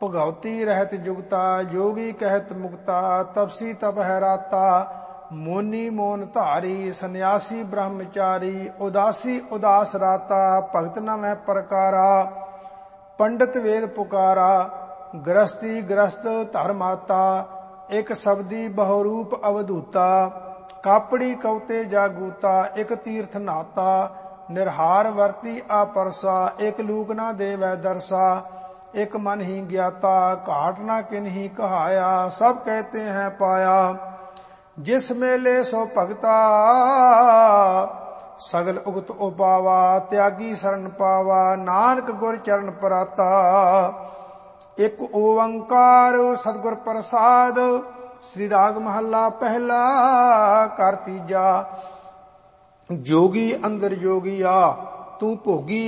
ਭਗਉਤੀ ਰਹਿਤ ਜੁਗਤਾ, ਜੋਗੀ ਕਹਿਤ ਮੁਕਤਾ, ਤਪਸੀ ਤਪ ਹੈ ਰਾਤਾ, ਮੋਨੀ ਮੋਨ ਧਾਰੀ, ਸੰਨਿਆਸੀ ਬ੍ਰਹਮਚਾਰੀ, ਉਦਾਸੀ ਉਦਾਸ ਰਾਤਾ, ਭਗਤ ਨ ਮੈਂ ਪ੍ਰਕਾਰਾ, ਪੰਡਤ ਵੇਦ ਪੁਕਾਰਾ, ਗ੍ਰਸਤੀ ਗ੍ਰਸਤ ਧਰਮਾਤਾ, ਇਕ ਸ਼ਬਦੀ ਬਹੁਰੂਪ ਅਵਧੂਤਾ, ਕਾਪੜੀ ਕਉਤੇ ਜਾਗੂਤਾ, ਇਕ ਤੀਰਥ ਨਾਤਾ, ਨਿਰਹਾਰ ਵਰਤੀ ਆਪਰਸਾ, ਇਕ ਲੂਕ ਨਾ ਦੇਵੈ ਦਰਸਾ, ਇਕ ਮਨ ਹੀ ਗਿਆਤਾ, ਘਾਟ ਨਾ ਕਿਨਹੀ ਕਹਾਇਆ, ਸਭ ਕਹਤੇ हैं पाया, जिस मेले सो भगता, सगल उगत उपावा, त्यागी शरण पावा, नानक गुर चरण पराता, एक ओंकार सतगुर प्रसाद, श्री राग महला पहला, कर तीजा, जोगी अंदर जोगिया तू भोगी